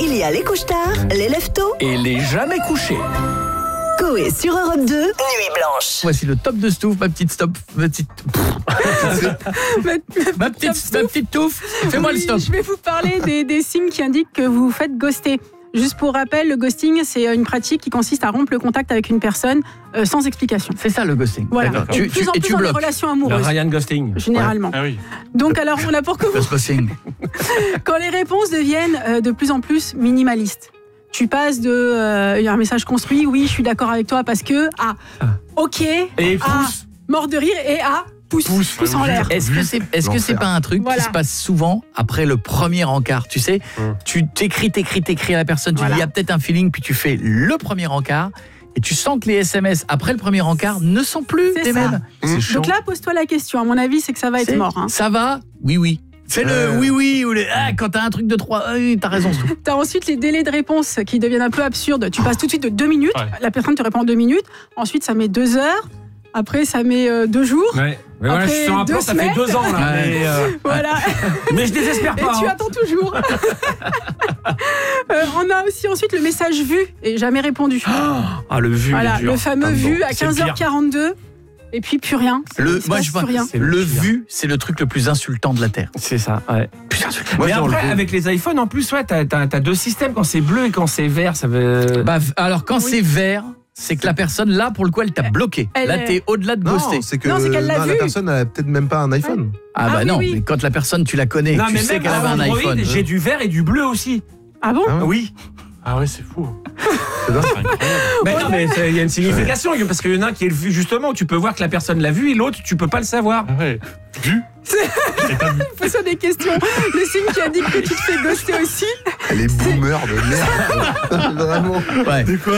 Il y a les couche-tard, les lève-tôt Et les jamais couchés. Coé sur Europe 2, Nuit Blanche. Voici le top de Stouff, ma petite touffe. Fais-moi le stop. Je vais vous parler des signes qui indiquent que vous faites ghoster. Juste pour rappel, le ghosting, c'est une pratique qui consiste à rompre le contact avec une personne sans explication. C'est ça le ghosting. Voilà. D'accord. De plus en plus dans les relations Le amoureuses, Ryan Ghosting. généralement. Ah oui. Donc alors, on a pour Le ghosting. quand les réponses deviennent de plus en plus minimalistes. Tu passes de un message construit, oui, je suis d'accord avec toi parce que, ok, Et pouce, mort de rire, et pouce en l'air. Est-ce que c'est pas un truc qui se passe souvent après le premier encart? Tu sais, tu t'écris à la personne, tu dis il y a peut-être un feeling, puis tu fais le premier encart. Et tu sens que les SMS après le premier encart ne sont plus les mêmes. C'est chaud. Donc là, pose-toi la question. À mon avis, c'est que ça va être mort. Hein. Ça va? Oui. C'est le oui ou quand t'as un truc de 3, t'as raison. T'as ensuite les délais de réponse qui deviennent un peu absurdes. Tu passes tout de suite de 2 minutes. Ouais. La personne te répond en 2 minutes. Ensuite, ça met 2 heures. Après, ça met 2 jours. Ouais. Mais voilà, je suis sur un plan, ça fait 2 ans là. Mais, voilà. Mais je désespère pas. Et tu attends toujours. On a aussi ensuite le message vu et jamais répondu. Le vu. Voilà, le fameux vu à 15h42. Et puis plus rien. Le vu, c'est le truc le plus insultant de la Terre. C'est ça, ouais. Plus insultant. Mais après, avec les iPhones, en plus, t'as 2 systèmes. Quand c'est bleu et quand c'est vert, ça veut... Alors, quand c'est vert, c'est que la personne, là, pour le coup, elle t'a bloqué. Là, t'es au-delà de ghoster. C'est que qu'elle l'a vu. la personne n'a peut-être même pas un iPhone. Non, mais quand la personne, tu la connais, tu sais qu'elle avait un iPhone. J'ai du vert et du bleu aussi. Ah bon? Oui. Ah ouais, c'est fou. C'est incroyable. Mais il y a une signification parce qu'il y en a un qui est le vu justement où tu peux voir que la personne l'a vu et l'autre tu peux pas le savoir. Ah ouais. Vu. Pose-toi des questions. Le signe qui indique que tu te fais ghoster aussi. Elle est boomer de merde. Vraiment. Ouais.